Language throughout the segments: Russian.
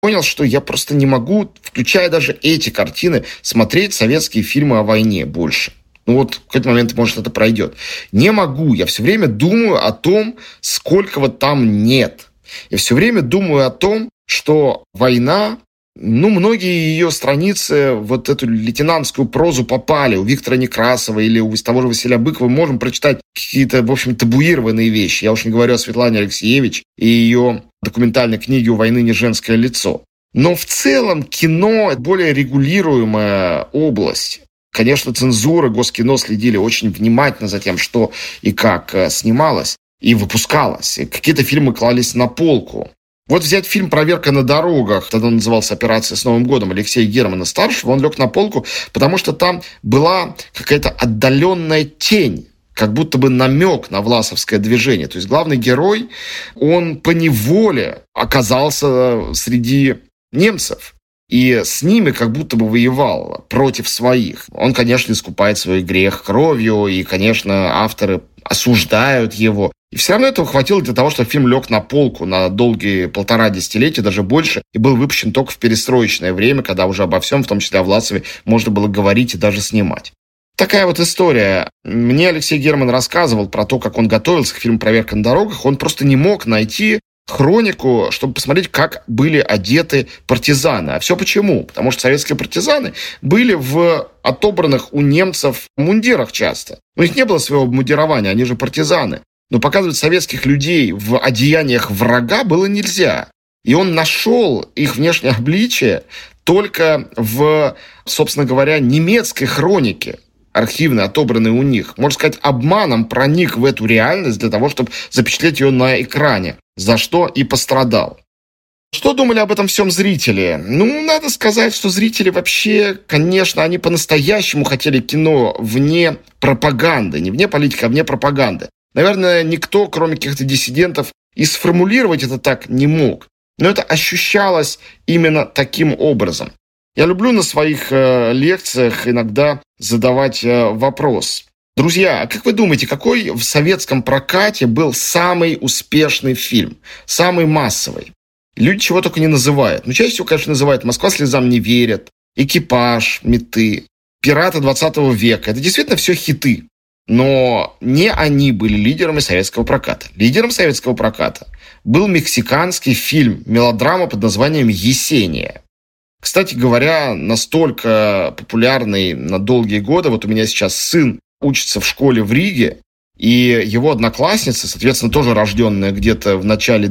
понял, что я просто не могу, включая даже эти картины, смотреть советские фильмы о войне больше. В какой-то момент, может, это пройдет. Не могу. Я все время думаю о том, сколько там нет. Я все время думаю о том, что война, многие ее страницы в эту лейтенантскую прозу попали. У Виктора Некрасова или у того же Василия Быкова мы можем прочитать какие-то, в общем, табуированные вещи. Я уж не говорю о Светлане Алексеевич и ее документальной книге «У войны не женское лицо». Но в целом кино – более регулируемая область. Конечно, цензура, Госкино следили очень внимательно за тем, что и как снималось и выпускалось. И какие-то фильмы клались на полку. Взять фильм «Проверка на дорогах», тогда он назывался «Операция с Новым годом» Алексея Германа-старшего, он лег на полку, потому что там была какая-то отдаленная тень, как будто бы намек на власовское движение. То есть главный герой, он поневоле оказался среди немцев. И с ними как будто бы воевал против своих. Он, конечно, искупает свой грех кровью, и, конечно, авторы осуждают его. И все равно этого хватило для того, чтобы фильм лег на полку на долгие 1,5 десятилетия, даже больше, и был выпущен только в перестроечное время, когда уже обо всем, в том числе о Власове, можно было говорить и даже снимать. Такая история. Мне Алексей Герман рассказывал про то, как он готовился к фильму «Проверка на дорогах». Он просто не мог найти хронику, чтобы посмотреть, как были одеты партизаны. А все почему? Потому что советские партизаны были в отобранных у немцев мундирах часто. У них не было своего обмундирования, они же партизаны. Но показывать советских людей в одеяниях врага было нельзя. И он нашел их внешнее обличие только в, собственно говоря, немецкой хронике, архивной, отобранной у них. Можно сказать, обманом проник в эту реальность для того, чтобы запечатлеть ее на экране, за что и пострадал. Что думали об этом всем зрители? Надо сказать, что зрители вообще, конечно, они по-настоящему хотели кино вне пропаганды, не вне политики, а вне пропаганды. Наверное, никто, кроме каких-то диссидентов, и сформулировать это так не мог. Но это ощущалось именно таким образом. Я люблю на своих лекциях иногда задавать вопрос. Друзья, а как вы думаете, какой в советском прокате был самый успешный фильм, самый массовый? Люди чего только не называют. Чаще всего, конечно, называют «Москва слезам не верит», «Экипаж», «Меты», «Пираты 20 века». Это действительно все хиты. Но не они были лидерами советского проката. Лидером советского проката был мексиканский фильм, мелодрама под названием «Есения». Кстати говоря, настолько популярный на долгие годы. У меня сейчас сын учится в школе в Риге, и его одноклассница, соответственно, тоже рожденная где-то в начале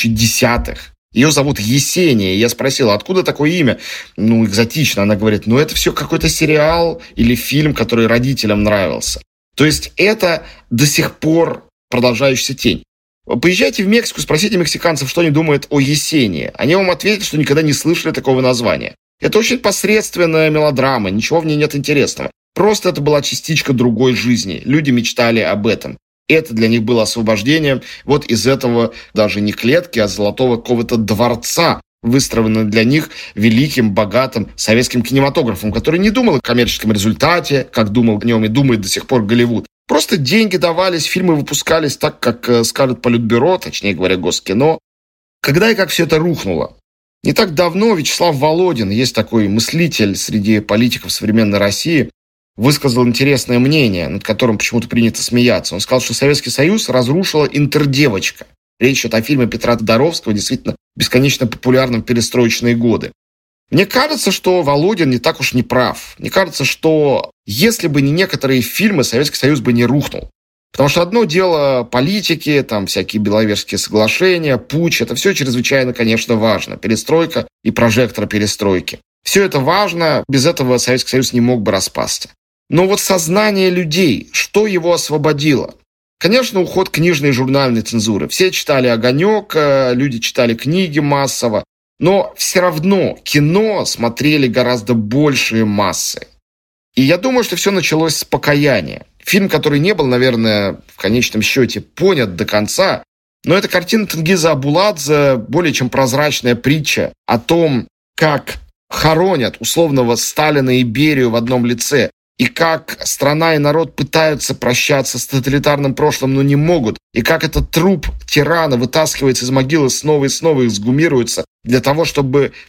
2010-х, ее зовут Есения. Я спросил, откуда такое имя? Экзотично. Она говорит, это все какой-то сериал или фильм, который родителям нравился. То есть это до сих пор продолжающаяся тень. Поезжайте в Мексику, спросите мексиканцев, что они думают о Есении. Они вам ответят, что никогда не слышали такого названия. Это очень посредственная мелодрама, ничего в ней нет интересного. Просто это была частичка другой жизни. Люди мечтали об этом. Это для них было освобождением из этого даже не клетки, а золотого какого-то дворца, выстроенного для них великим, богатым советским кинематографом, который не думал о коммерческом результате, как думал о нем и думает до сих пор Голливуд. Просто деньги давались, фильмы выпускались так, как скажет Политбюро, точнее говоря, Госкино. Когда и как все это рухнуло? Не так давно Вячеслав Володин, есть такой мыслитель среди политиков современной России, высказал интересное мнение, над которым почему-то принято смеяться. Он сказал, что Советский Союз разрушила интердевочка. Речь идет о фильме Петра Тодоровского, действительно бесконечно популярном в перестроечные годы. Мне кажется, что Володин не так уж не прав. Мне кажется, что если бы не некоторые фильмы, Советский Союз бы не рухнул. Потому что одно дело политики, всякие Беловежские соглашения, путч, это все чрезвычайно, конечно, важно. Перестройка и прожектор перестройки. Все это важно, без этого Советский Союз не мог бы распасться. Но сознание людей, что его освободило? Конечно, уход книжной и журнальной цензуры. Все читали «Огонек», люди читали книги массово. Но все равно кино смотрели гораздо большие массы. И я думаю, что все началось с «Покаяния». Фильм, который не был, наверное, в конечном счете понят до конца, но это картина Тенгиза Абуладзе, более чем прозрачная притча о том, как хоронят условного Сталина и Берию в одном лице, и как страна и народ пытаются прощаться с тоталитарным прошлым, но не могут, и как этот труп тирана вытаскивается из могилы снова и снова, эксгумируется для того, чтобы